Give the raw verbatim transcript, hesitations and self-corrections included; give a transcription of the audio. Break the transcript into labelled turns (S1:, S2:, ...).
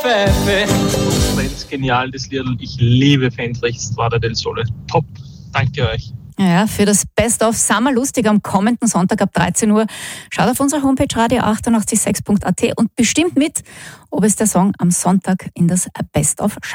S1: Pfeife. Ganz genial, das Lied. Ich liebe Fendrich, Strada del Sole. Top. Danke euch.
S2: Ja, für das Best of Summer lustig am kommenden Sonntag ab dreizehn Uhr. Schaut auf unserer Homepage radio achtundachtzig sechs punkt a t und bestimmt mit, ob es der Song am Sonntag in das Best of schafft.